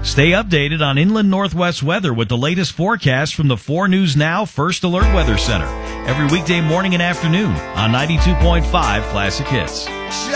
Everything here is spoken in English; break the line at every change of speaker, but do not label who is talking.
Stay updated on Inland Northwest weather with the latest forecast from the 4 News Now First Alert Weather Center. Every weekday morning and afternoon on 92.5 Classic Hits.